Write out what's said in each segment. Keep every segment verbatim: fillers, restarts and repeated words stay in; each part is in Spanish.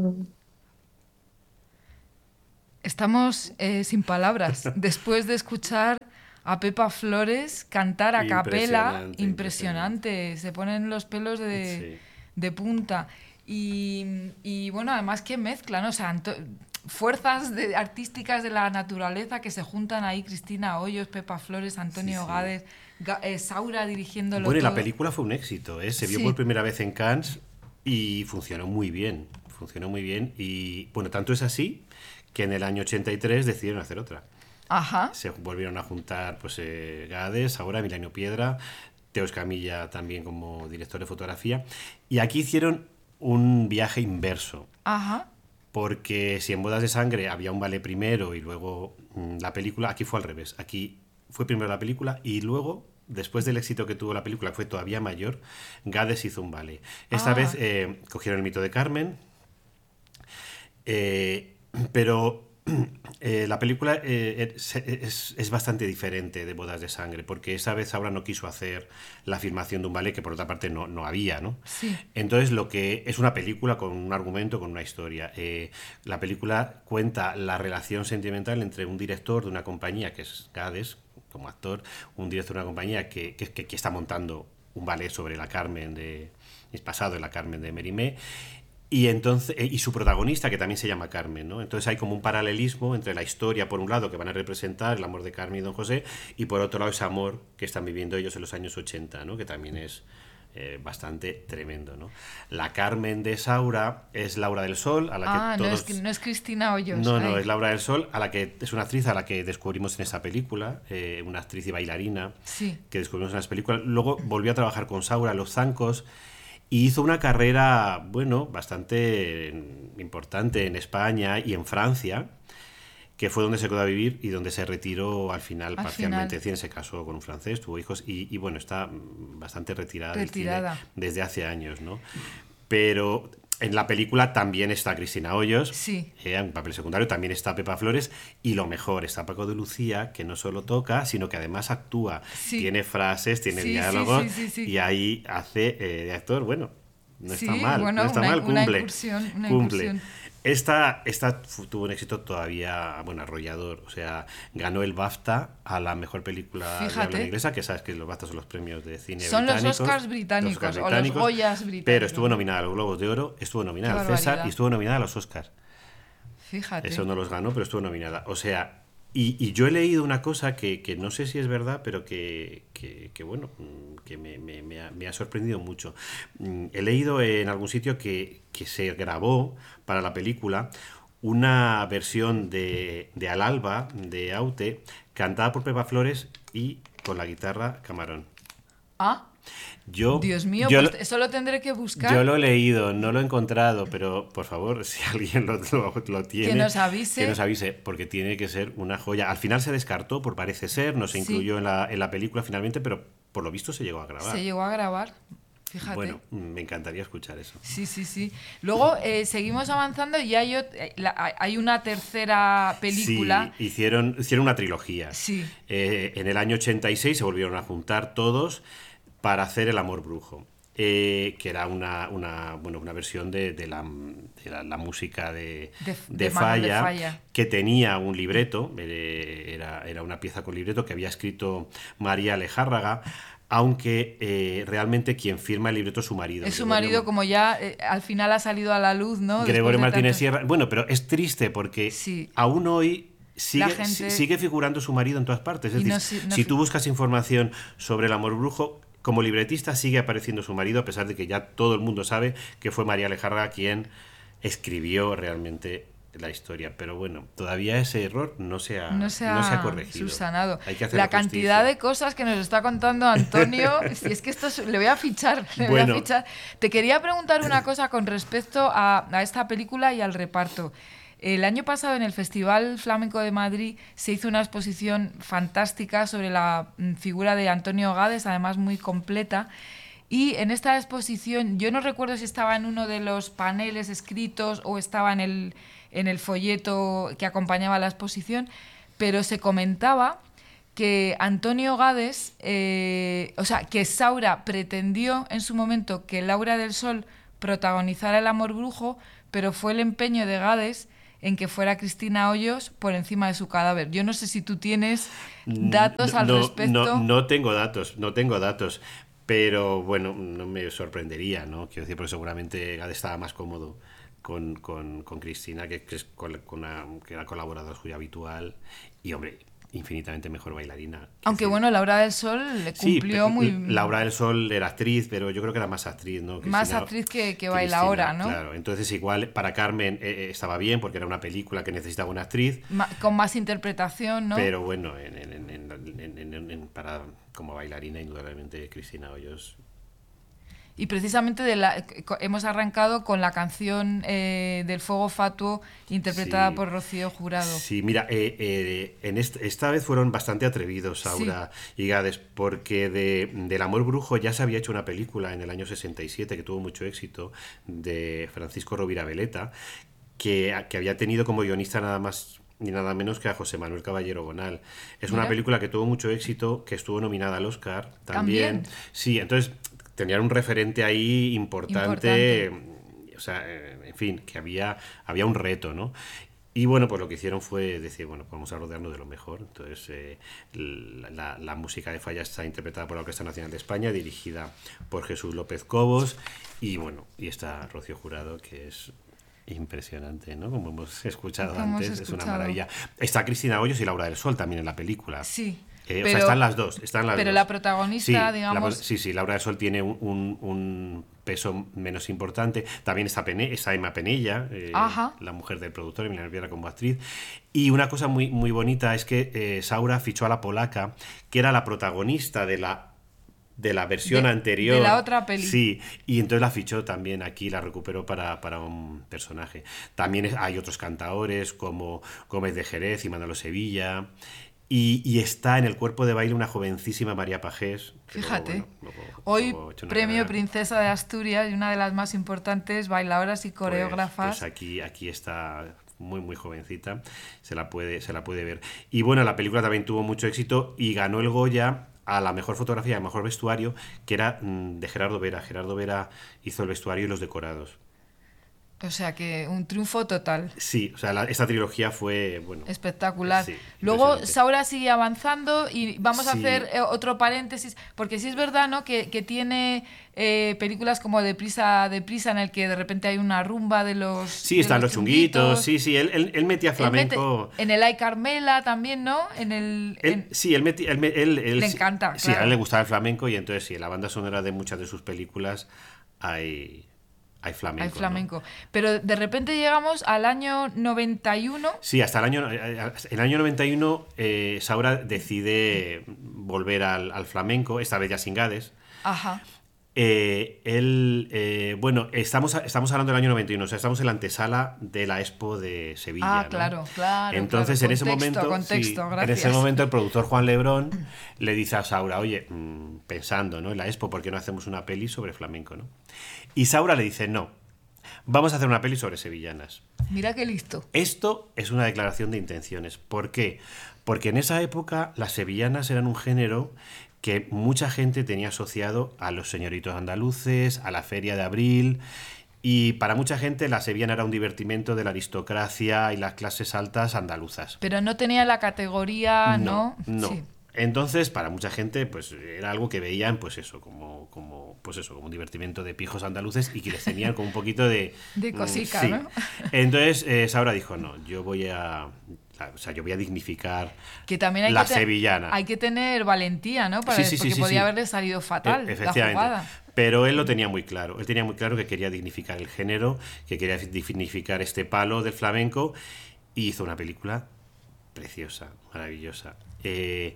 Estamos eh, sin palabras después de escuchar a Pepa Flores cantar a capela. Impresionante, Impresionante, impresionante. se ponen los pelos de, Sí. de punta. Y, y bueno, además que mezclan, ¿no? O sea, Anto- fuerzas de- artísticas de la naturaleza que se juntan ahí: Cristina Hoyos, Pepa Flores, Sí, Antonio sí. Gades, Ga- eh, Saura dirigiéndolo Bueno, y la todo. película fue un éxito, ¿eh? Se vio por Sí, primera vez en Cannes y funcionó muy bien. Funcionó muy bien. Y bueno, tanto es así que en el año ochenta y tres decidieron hacer otra. ajá, Se volvieron a juntar pues eh, Gades, ahora Emiliano Piedra, Teo Escamilla también como director de fotografía. Y aquí hicieron un viaje inverso. ajá. Porque si en Bodas de Sangre había un ballet primero y luego mm, la película, aquí fue al revés. Aquí fue primero la película y luego, después del éxito que tuvo la película, que fue todavía mayor, Gades hizo un ballet. Esta vez Ah, eh, cogieron el mito de Carmen, eh, pero eh, la película eh, es, es- es bastante diferente de Bodas de Sangre, porque esa vez Saura no quiso hacer la filmación de un ballet que por otra parte no, no había, ¿no? sí. Entonces lo que es una película con un argumento, con una historia. Eh, la película cuenta la relación sentimental entre un director de una compañía, que es Gades, como actor, un director de una compañía que, que, que- que está montando un ballet sobre la Carmen de... es pasado en la Carmen de Mérimée, y entonces eh, y su protagonista, que también se llama Carmen, ¿no? Entonces hay como un paralelismo entre la historia, por un lado, que van a representar el amor de Carmen y Don José, y por otro lado ese amor que están viviendo ellos en los años ochenta, ¿no? Que también es eh, bastante tremendo, ¿no? La Carmen de Saura es Laura del Sol, a la que Ah, no es, todos... no es Cristina Hoyos. No, no, Ay, es Laura del Sol, a la que es una actriz a la que descubrimos en esa película, eh, una actriz y bailarina sí. que descubrimos en las películas. Luego volvió a trabajar con Saura en Los Zancos y hizo una carrera, bueno, bastante importante en España y en Francia, que fue donde se quedó a vivir y donde se retiró al final Al parcialmente. final, Es decir, se casó con un francés, tuvo hijos y, y bueno, está bastante retirada del cine retirada. desde hace años, ¿no? Pero en la película también está Cristina Hoyos, Sí, eh, en papel secundario, también está Pepa Flores y lo mejor, está Paco de Lucía, que no solo toca, sino que además actúa, sí, tiene frases, tiene sí, sí, diálogos sí, sí, sí. y ahí hace eh, de actor, bueno, no está Sí, mal, no bueno, está una, mal, una cumple, incursión, una cumple. incursión. Esta, esta fu- tuvo un éxito todavía, bueno, arrollador. O sea, ganó el BAFTA a la mejor película de habla no Fíjate, inglesa, que sabes que los BAFTA son los premios de cine son los británicos, Oscars los Oscars británicos o los británicos, Goyas pero británicos, estuvo ¿no? nominada a los Globos de Oro, estuvo Qué nominada al César y barbaridad. estuvo nominada a los Oscars. Eso Fíjate. no los ganó, pero estuvo nominada. O sea, y, y yo he leído una cosa que, que no sé si es verdad, pero que, que, que, bueno, mm, que me, me- me ha, me ha sorprendido mucho. Mm, He leído en algún sitio que, que se grabó para la película una versión de, de Al Alba, de Aute, cantada por Pepa Flores y con la guitarra Camarón. Ah, Yo, Dios mío, yo, pues lo- eso lo tendré que yo buscar. lo he leído, no lo he encontrado, pero por favor, si alguien lo, lo- lo Que tiene, nos que nos avise. avise, porque tiene que ser una joya. Al final se descartó, por parece ser, no se Sí, incluyó en la, en la película finalmente, pero por lo visto se llegó a se grabar. llegó a grabar. Bueno, Fíjate. me encantaría escuchar eso. Sí, sí, sí. Luego eh, seguimos avanzando y hay, ot- eh, la- hay hay una tercera película. Sí, hicieron, hicieron una trilogía. Sí, Eh, en el año ochenta y seis se volvieron a juntar todos para hacer El Amor Brujo, eh, que era una, una, bueno, una versión de, de la, de la- la música de, de, de de Manuel de Falla, Falla. que tenía un libreto, eh, era, era una pieza con libreto que había escrito María Lejárraga, aunque eh, realmente quien firma el libreto es su marido, Es su marido, Gregorio, como ya eh, al final ha salido a la luz, ¿no? Después Gregorio de Martínez tantos... Sierra. Bueno, pero es triste porque Sí, aún hoy la sigue, si- gente... sigue figurando su marido en todas partes. Es Y decir, no, si- no si tú fi- buscas información sobre el amor brujo, como libretista sigue apareciendo su marido, a pesar de que ya todo el mundo sabe que fue María Lejarra quien escribió realmente la historia. Pero bueno, todavía ese error no se no ha, se no se ha ha corregido. subsanado. Hay que hacer La cantidad justicia. de cosas que nos está contando Antonio, si es que esto es- le voy a fichar, le voy a Bueno, fichar. Te quería preguntar una cosa con respecto a, a esta película y al reparto. El año pasado en el Festival Flamenco de Madrid se hizo una exposición fantástica sobre la mm, figura de Antonio Gades, además muy completa. Y en esta exposición, yo no recuerdo si estaba en uno de los paneles escritos o estaba en el, en el folleto que acompañaba la exposición, pero se comentaba que Antonio Gades, eh, o sea, que Saura pretendió en su momento que Laura del Sol protagonizara El Amor Brujo, pero fue el empeño de Gades en que fuera Cristina Hoyos por encima de su cadáver. Yo no sé si tú tienes datos no, al no, respecto. No, no tengo datos, no tengo datos, pero bueno, no me sorprendería, ¿no? Quiero decir, porque seguramente Gades estaba más cómodo con, con, con Cristina, que, que es con, con una, que era colaboradora suya habitual, y hombre, infinitamente mejor bailarina. Aunque decir, bueno, Laura del Sol le cumplió sí, muy... Laura del Sol era actriz, pero yo creo que era más actriz, ¿no? Cristina, más actriz que, que bailaora, ¿no? Claro, entonces igual para Carmen eh, estaba bien porque era una película que necesitaba una actriz. Ma con más interpretación, ¿no? Pero bueno, en, en, en, en, en, en, para, como bailarina, indudablemente Cristina Hoyos. Y precisamente de la, hemos arrancado con la canción eh, del Fuego Fatuo, interpretada sí. por Rocío Jurado. Sí, mira, eh, eh, en este, esta vez fueron bastante atrevidos Saura sí. y Gades, porque de, del Amor Brujo ya se había hecho una película en el año sesenta y siete que tuvo mucho éxito, de Francisco Rovira Veleta, que, que había tenido como guionista nada más ni nada menos que a José Manuel Caballero Gonal. Es Mira. una película que tuvo mucho éxito, que estuvo nominada al Oscar también. ¿También? Sí, entonces tenían un referente ahí importante, importante. O sea, en fin, que había, había un reto, ¿no? Y bueno, pues lo que hicieron fue decir, bueno, pues vamos a rodearnos de lo mejor. Entonces, eh, la, la música de Falla está interpretada por la Orquesta Nacional de España, dirigida por Jesús López Cobos, y bueno, y está Rocío Jurado, que es impresionante, ¿no? Como hemos escuchado Como antes, hemos escuchado. Es una maravilla. Está Cristina Hoyos y Laura del Sol también en la película. Sí. Eh, pero, o sea, están las dos. Están las pero dos. la protagonista, sí, digamos... La, sí, sí, Laura del Sol tiene un, un, un peso menos importante. También está, Pene, está Emma Penella, eh, la mujer del productor, Emiliano Viera como actriz. Y una cosa muy, muy bonita es que eh, Saura fichó a la polaca, que era la protagonista de la de la versión de, anterior. De la otra peli. Sí, y entonces la fichó también aquí, la recuperó para, para un personaje. También es, hay otros cantaores como Gómez de Jerez y Manolo Sevilla. Y, y está en el cuerpo de baile una jovencísima María Pajés. Fíjate, luego, bueno, luego, hoy luego premio carrera. Princesa de Asturias y una de las más importantes bailadoras y coreógrafas. Pues, pues aquí, aquí está muy muy jovencita, se la puede, se la puede ver. Y bueno, la película también tuvo mucho éxito y ganó el Goya a la mejor fotografía, al mejor vestuario, que era mmm, de Gerardo Vera. Gerardo Vera hizo el vestuario y los decorados. O sea que un triunfo total. Sí, o sea, la, esta trilogía fue, bueno... espectacular. Sí, luego Saura sigue avanzando y vamos a sí. hacer eh, otro paréntesis, porque sí es verdad, ¿no? Que, que tiene eh, películas como Deprisa, Deprisa, en el que de repente hay una rumba de los... Sí, de están los, los chunguitos, chunguitos. sí, sí, él, él, él metía flamenco... Mete, en el Ay Carmela también, ¿no? En el... Él, en... Sí, él, metía, él, él, él Le encanta, Sí, claro. a él le gustaba el flamenco y entonces sí, en la banda sonora de muchas de sus películas hay... Hay flamenco. Hay flamenco. ¿no? Pero de repente llegamos al año noventa y uno. Sí, hasta el año, el año noventa y uno eh, Saura decide volver al, al flamenco, esta vez ya sin Gades. Ajá. Eh, él, eh, bueno, estamos, estamos hablando del año noventa y uno, o sea, estamos en la antesala de la Expo de Sevilla. Ah, ¿no? claro, claro. Entonces, claro. en ese contexto, momento, contexto, sí, en ese momento, el productor Juan Lebrón le dice a Saura, oye, mmm, pensando, ¿no? En la Expo, ¿por qué no hacemos una peli sobre flamenco, ¿no? Y Saura le dice, no, vamos a hacer una peli sobre sevillanas. Mira qué listo. Esto es una declaración de intenciones. ¿Por qué? Porque en esa época las sevillanas eran un género que mucha gente tenía asociado a los señoritos andaluces, a la feria de abril, y para mucha gente la sevillana era un divertimento de la aristocracia y las clases altas andaluzas. Pero no tenía la categoría, ¿no? No, no. Sí. Entonces, para mucha gente, pues era algo que veían, pues eso, como, como, pues eso, como un divertimento de pijos andaluces y que les tenían como un poquito de... de cosica, mm, sí. ¿no? Entonces, eh, Saura dijo, no, yo voy a... O sea, yo voy a dignificar que también hay la que sevillana. Hay que tener valentía, ¿no? Para sí, sí, porque sí, sí, podía sí. haberle salido fatal e la jugada. Pero él lo tenía muy claro. Él tenía muy claro que quería dignificar el género, que quería dignificar este palo del flamenco, y hizo una película preciosa, maravillosa. Eh,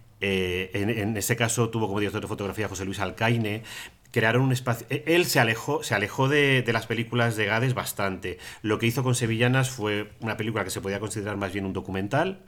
eh, en, en ese caso tuvo como director de fotografía a José Luis Alcaine. Crearon un espacio. Él se alejó, se alejó de, de las películas de Gades bastante. Lo que hizo con Sevillanas fue una película que se podía considerar más bien un documental,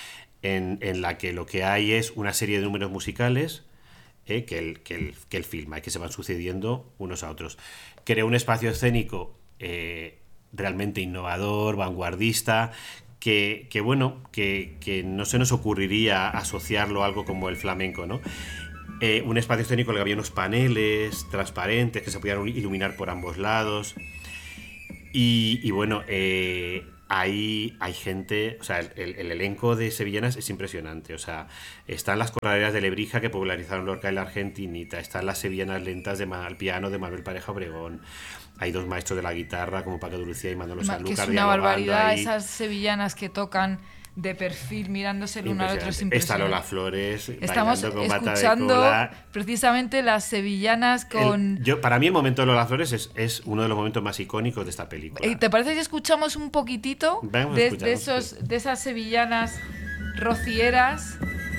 en, en la que lo que hay es una serie de números musicales eh, que, él, que, él, que él filma y que se van sucediendo unos a otros. Creó un espacio escénico eh, realmente innovador, vanguardista, que, que bueno, que, que no se nos ocurriría asociarlo a algo como el flamenco, ¿no? Eh, un espacio escénico en el que había unos paneles transparentes que se podían iluminar por ambos lados. Y, y bueno, eh, hay, hay gente, o sea, el, el elenco de sevillanas es impresionante. O sea, están las corraleras de Lebrija que popularizaron Lorca y la Argentinita, están las sevillanas lentas de al piano de Manuel Pareja Obregón. Hay dos maestros de la guitarra como Paco de Lucía y Manolo Sanlúcar. Que es una barbaridad, ahí. Esas sevillanas que tocan de perfil, mirándose el uno al otro, es impresionante. Está Lola Flores Estamos bailando con escuchando bata de cola. Precisamente las sevillanas con... El, yo, para mí el momento de Lola Flores es, es uno de los momentos más icónicos de esta película. ¿Te parece que escuchamos un poquitito de, de, esos, de esas sevillanas rocieras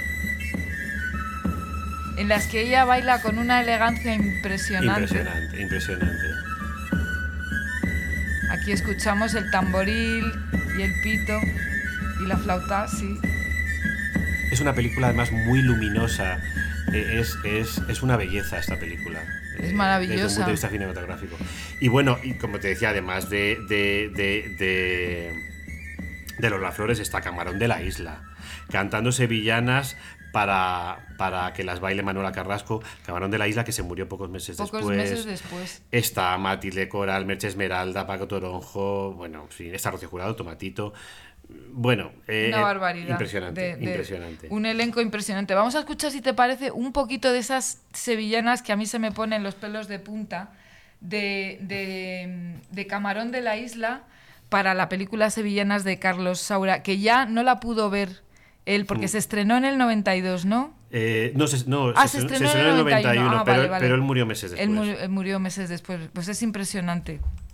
en las que ella baila con una elegancia impresionante? Impresionante, impresionante. Aquí escuchamos el tamboril y el pito y la flauta, sí. Es una película además muy luminosa. Es, es, es una belleza esta película. Es maravillosa. Desde un punto de vista cinematográfico. Y bueno, y como te decía, además de, de, de, de, de Lola Flores, está Camarón de la Isla, cantando sevillanas para, para que las baile Manuela Carrasco. Camarón de la Isla, que se murió pocos meses pocos después. meses después. Está Matilde Coral, Merche Esmeralda, Paco Toronjo, bueno, sí, está Rocío Jurado, Tomatito. Bueno, eh, una barbaridad. Impresionante, de, de impresionante. Un elenco impresionante. Vamos a escuchar, si te parece, un poquito de esas sevillanas que a mí se me ponen los pelos de punta, de, de, de Camarón de la Isla, para la película Sevillanas de Carlos Saura, que ya no la pudo ver él, porque mm. se estrenó en el noventa y dos, ¿no? Eh, no, se, no ah, se, se estrenó, se estrenó en el noventa y uno, ah, pero, vale, vale. pero él murió meses después. Él murió, él murió meses después. Pues es impresionante.